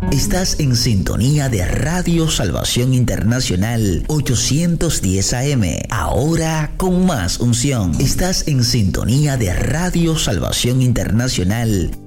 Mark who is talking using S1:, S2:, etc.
S1: Estás en sintonía de Radio Salvación Internacional 810 AM. Ahora con más unción. Estás en sintonía de Radio Salvación Internacional